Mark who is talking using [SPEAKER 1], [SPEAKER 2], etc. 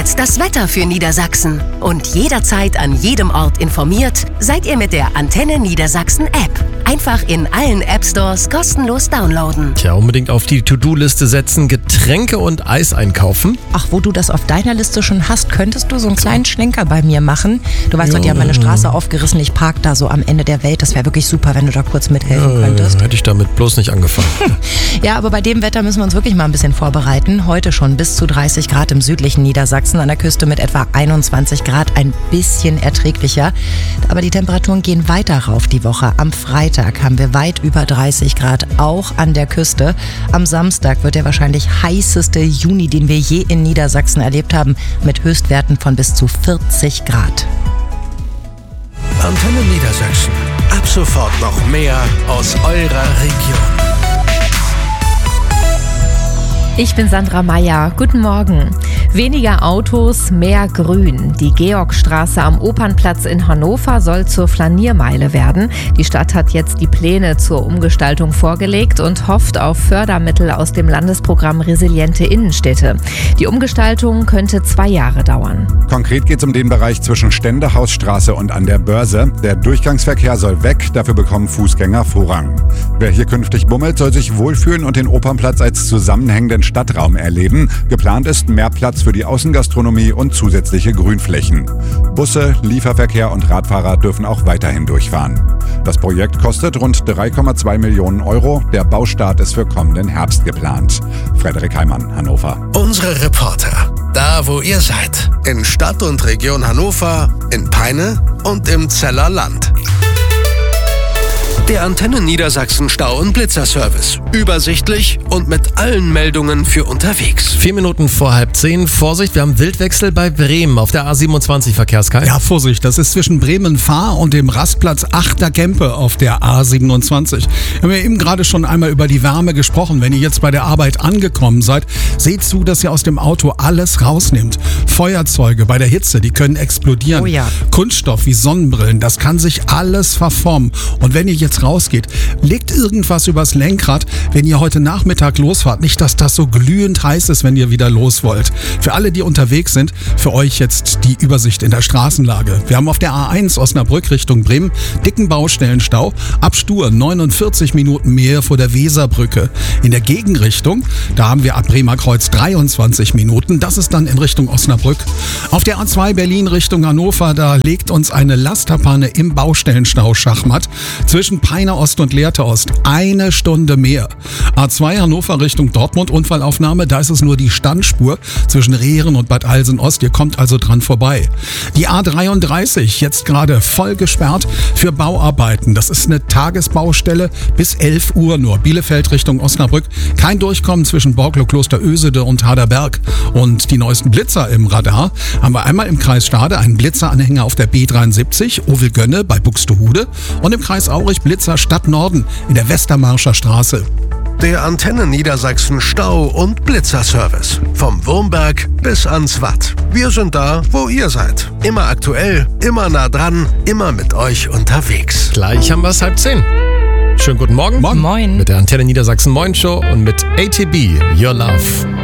[SPEAKER 1] Jetzt das Wetter für Niedersachsen. Und jederzeit an jedem Ort informiert seid ihr mit der Antenne Niedersachsen App. Einfach in allen App-Stores kostenlos downloaden.
[SPEAKER 2] Tja, unbedingt auf die To-Do-Liste setzen, Getränke und Eis einkaufen.
[SPEAKER 3] Ach, wo du das auf deiner Liste schon hast, könntest du so einen kleinen Schlenker bei mir machen? Du weißt doch, die haben meine Straße aufgerissen, ich park da so am Ende der Welt. Das wäre wirklich super, wenn du da kurz mithelfen könntest.
[SPEAKER 2] Hätte ich damit bloß nicht angefangen.
[SPEAKER 3] Ja, aber bei dem Wetter müssen wir uns wirklich mal ein bisschen vorbereiten. Heute schon bis zu 30 Grad im südlichen Niedersachsen, an der Küste mit etwa 21 Grad, ein bisschen erträglicher. Aber die Temperaturen gehen weiter rauf die Woche. Am Freitag haben wir weit über 30 Grad, auch an der Küste. Am Samstag wird der wahrscheinlich heißeste Juni, den wir je in Niedersachsen erlebt haben, mit Höchstwerten von bis zu 40 Grad.
[SPEAKER 4] Antenne Niedersachsen. Ab sofort noch mehr aus eurer Region.
[SPEAKER 5] Ich bin Sandra Meyer. Guten Morgen. Weniger Autos, mehr Grün. Die Georgstraße am Opernplatz in Hannover soll zur Flaniermeile werden. Die Stadt hat jetzt die Pläne zur Umgestaltung vorgelegt und hofft auf Fördermittel aus dem Landesprogramm Resiliente Innenstädte. Die Umgestaltung könnte 2 Jahre dauern.
[SPEAKER 6] Konkret geht es um den Bereich zwischen Ständehausstraße und an der Börse. Der Durchgangsverkehr soll weg, dafür bekommen Fußgänger Vorrang. Wer hier künftig bummelt, soll sich wohlfühlen und den Opernplatz als zusammenhängenden Stadtraum erleben. Geplant ist mehr Platz für die Außengastronomie und zusätzliche Grünflächen. Busse, Lieferverkehr und Radfahrer dürfen auch weiterhin durchfahren. Das Projekt kostet rund 3,2 Millionen Euro. Der Baustart ist für kommenden Herbst geplant. Frederik Heimann, Hannover.
[SPEAKER 4] Unsere Reporter. Da, wo ihr seid. In Stadt und Region Hannover, in Peine und im Zeller Land. Der Antenne Niedersachsen Stau- und Blitzerservice. Übersichtlich und mit allen Meldungen für unterwegs.
[SPEAKER 2] 4 Minuten vor 9:30. Vorsicht, wir haben Wildwechsel bei Bremen auf der A27 Verkehrskreis.
[SPEAKER 7] Ja, Vorsicht, das ist zwischen Bremen-Fahr und dem Rastplatz Achtergempe auf der A27. Wir haben ja eben gerade schon einmal über die Wärme gesprochen. Wenn ihr jetzt bei der Arbeit angekommen seid, seht zu, dass ihr aus dem Auto alles rausnimmt. Feuerzeuge bei der Hitze, die können explodieren.
[SPEAKER 3] Oh ja.
[SPEAKER 7] Kunststoff wie Sonnenbrillen, das kann sich alles verformen. Und wenn ihr jetzt rausgeht, legt irgendwas übers Lenkrad, wenn ihr heute Nachmittag losfahrt. Nicht, dass das so glühend heiß ist, wenn ihr wieder los wollt. Für alle, die unterwegs sind, für euch jetzt die Übersicht in der Straßenlage. Wir haben auf der A1 Osnabrück Richtung Bremen dicken Baustellenstau. Ab Stur 49 Minuten mehr vor der Weserbrücke. In der Gegenrichtung, da haben wir ab Bremer Kreuz 23 Minuten. Das ist dann in Richtung Osnabrück. Auf der A2 Berlin Richtung Hannover, da legt uns eine Lasterpanne im Baustellenstau Schachmatt. Zwischen Peine Ost und Lehrte Ost 1 Stunde mehr. A2 Hannover Richtung Dortmund, Unfallaufnahme, da ist es nur die Standspur zwischen Rehren und Bad Alsen Ost. Ihr kommt also dran vorbei. Die A33 jetzt gerade voll gesperrt für Bauarbeiten. Das ist eine Tagesbaustelle bis 11 Uhr nur. Bielefeld Richtung Osnabrück. Kein Durchkommen zwischen Borglo, Kloster Ösede und Haderberg. Und die neuesten Blitzer im Radar haben wir einmal im Kreis Stade einen Blitzeranhänger auf der B73, Ovel-Gönne bei Buxtehude, und im Kreis Aurich Blitzer Stadt Norden in der Westermarscher Straße.
[SPEAKER 4] Der Antenne Niedersachsen Stau- und Blitzerservice. Vom Wurmberg bis ans Watt. Wir sind da, wo ihr seid. Immer aktuell, immer nah dran, immer mit euch unterwegs.
[SPEAKER 2] Gleich haben wir es 9:30. Schönen guten Morgen.
[SPEAKER 3] Moin.
[SPEAKER 2] Mit der Antenne Niedersachsen Morning Show und mit ATB, Your Love.